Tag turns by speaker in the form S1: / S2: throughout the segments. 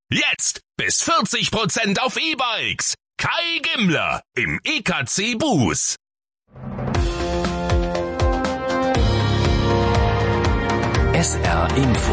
S1: Jetzt bis 40% auf E-Bikes. Kai Gimmler im EKC Buß.
S2: SR Info.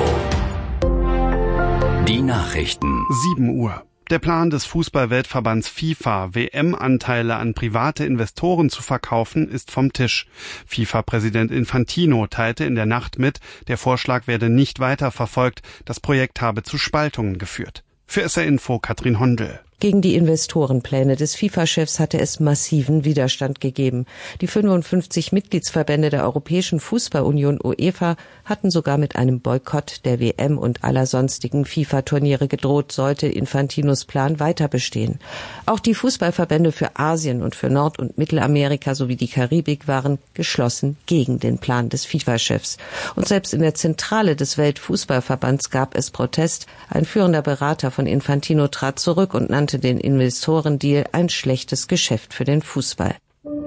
S2: Die Nachrichten.
S3: 7 Uhr. Der Plan des Fußball-Weltverbands FIFA, WM-Anteile an private Investoren zu verkaufen, ist vom Tisch. FIFA-Präsident Infantino teilte in der Nacht mit, der Vorschlag werde nicht weiter verfolgt, das Projekt habe zu Spaltungen geführt. Für SR Info Katrin Hondel.
S4: Gegen die Investorenpläne des FIFA-Chefs hatte es massiven Widerstand gegeben. Die 55 Mitgliedsverbände der Europäischen Fußballunion UEFA hatten sogar mit einem Boykott der WM und aller sonstigen FIFA-Turniere gedroht, sollte Infantinos Plan weiter bestehen. Auch die Fußballverbände für Asien und für Nord- und Mittelamerika sowie die Karibik waren geschlossen gegen den Plan des FIFA-Chefs. Und selbst in der Zentrale des Weltfußballverbands gab es Protest. Ein führender Berater von Infantino trat zurück und nannte den Investorendeal ein schlechtes Geschäft für den Fußball.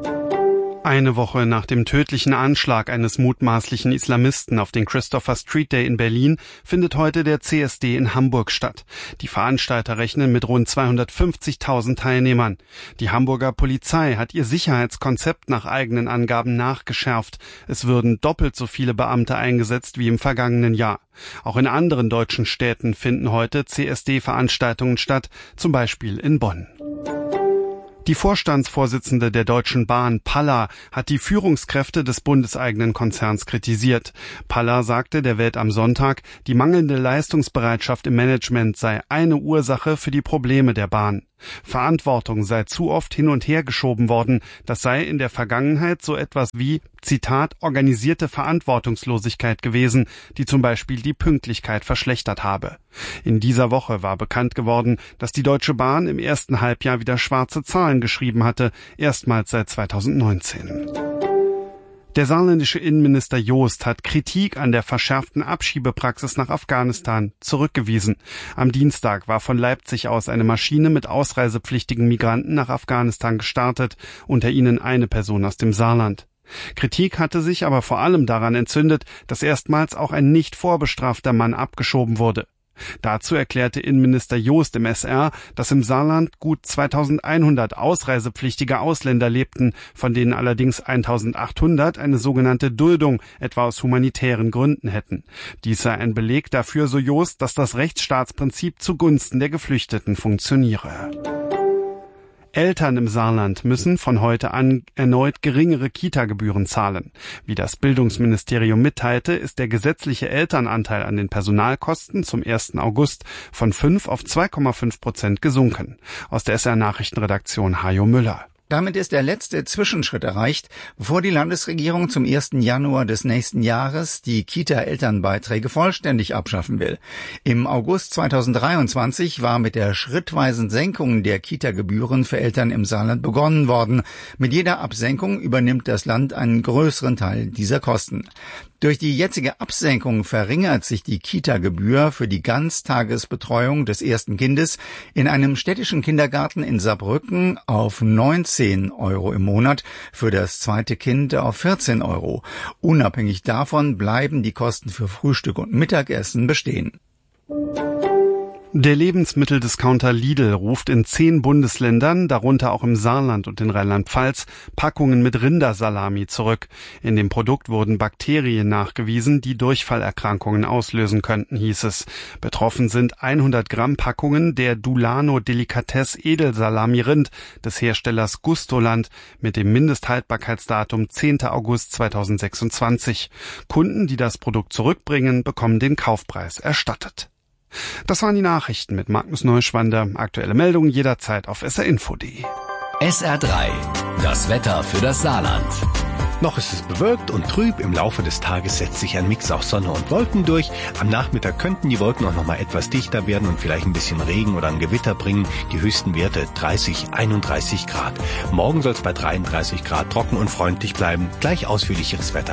S3: Eine Woche nach dem tödlichen Anschlag eines mutmaßlichen Islamisten auf den Christopher Street Day in Berlin findet heute der CSD in Hamburg statt. Die Veranstalter rechnen mit rund 250.000 Teilnehmern. Die Hamburger Polizei hat ihr Sicherheitskonzept nach eigenen Angaben nachgeschärft. Es würden doppelt so viele Beamte eingesetzt wie im vergangenen Jahr. Auch in anderen deutschen Städten finden heute CSD-Veranstaltungen statt, zum Beispiel in Bonn. Die Vorstandsvorsitzende der Deutschen Bahn, Palla, hat die Führungskräfte des bundeseigenen Konzerns kritisiert. Palla sagte der Welt am Sonntag, die mangelnde Leistungsbereitschaft im Management sei eine Ursache für die Probleme der Bahn. Verantwortung sei zu oft hin und her geschoben worden. Das sei in der Vergangenheit so etwas wie, Zitat, organisierte Verantwortungslosigkeit gewesen, die zum Beispiel die Pünktlichkeit verschlechtert habe. In dieser Woche war bekannt geworden, dass die Deutsche Bahn im ersten Halbjahr wieder schwarze Zahlen geschrieben hatte, erstmals seit 2019. Der saarländische Innenminister Joost hat Kritik an der verschärften Abschiebepraxis nach Afghanistan zurückgewiesen. Am Dienstag war von Leipzig aus eine Maschine mit ausreisepflichtigen Migranten nach Afghanistan gestartet, unter ihnen eine Person aus dem Saarland. Kritik hatte sich aber vor allem daran entzündet, dass erstmals auch ein nicht vorbestrafter Mann abgeschoben wurde. Dazu erklärte Innenminister Joost im SR, dass im Saarland gut 2100 ausreisepflichtige Ausländer lebten, von denen allerdings 1800 eine sogenannte Duldung, etwa aus humanitären Gründen hätten. Dies sei ein Beleg dafür, so Joost, dass das Rechtsstaatsprinzip zugunsten der Geflüchteten funktioniere. Eltern im Saarland müssen von heute an erneut geringere Kita-Gebühren zahlen. Wie das Bildungsministerium mitteilte, ist der gesetzliche Elternanteil an den Personalkosten zum 1. August von 5 auf 2,5% gesunken. Aus der SR-Nachrichtenredaktion Hajo Müller.
S5: Damit ist der letzte Zwischenschritt erreicht, bevor die Landesregierung zum 1. Januar des nächsten Jahres die Kita-Elternbeiträge vollständig abschaffen will. Im August 2023 war mit der schrittweisen Senkung der Kita-Gebühren für Eltern im Saarland begonnen worden. Mit jeder Absenkung übernimmt das Land einen größeren Teil dieser Kosten. Durch die jetzige Absenkung verringert sich die Kita-Gebühr für die Ganztagesbetreuung des ersten Kindes in einem städtischen Kindergarten in Saarbrücken auf 19 € im Monat, für das zweite Kind auf 14 €. Unabhängig davon bleiben die Kosten für Frühstück und Mittagessen bestehen.
S3: Der Lebensmitteldiscounter Lidl ruft in 10 Bundesländern, darunter auch im Saarland und in Rheinland-Pfalz, Packungen mit Rindersalami zurück. In dem Produkt wurden Bakterien nachgewiesen, die Durchfallerkrankungen auslösen könnten, hieß es. Betroffen sind 100 Gramm Packungen der Dulano Delicatesse Edelsalami Rind des Herstellers Gustoland mit dem Mindesthaltbarkeitsdatum 10. August 2026. Kunden, die das Produkt zurückbringen, bekommen den Kaufpreis erstattet. Das waren die Nachrichten mit Magnus Neuschwander. Aktuelle Meldungen jederzeit auf srinfo.de.
S2: SR3, das Wetter für das Saarland.
S6: Noch ist es bewölkt und trüb. Im Laufe des Tages setzt sich ein Mix aus Sonne und Wolken durch. Am Nachmittag könnten die Wolken auch noch mal etwas dichter werden und vielleicht ein bisschen Regen oder ein Gewitter bringen. Die höchsten Werte 30, 31 Grad. Morgen soll es bei 33 Grad trocken und freundlich bleiben. Gleich ausführlicheres Wetter.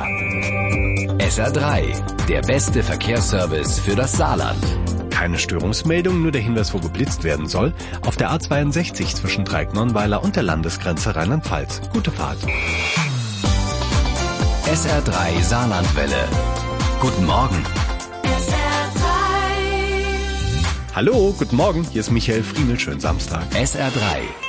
S2: SR3, der beste Verkehrsservice für das Saarland.
S6: Keine Störungsmeldung, nur der Hinweis, wo geblitzt werden soll. Auf der A62 zwischen Dreieck-Nonnweiler und der Landesgrenze Rheinland-Pfalz. Gute Fahrt.
S2: SR3 Saarlandwelle. Guten Morgen.
S7: SR3.
S6: Hallo, guten Morgen, hier ist Michael Friemel, schönen Samstag.
S2: SR3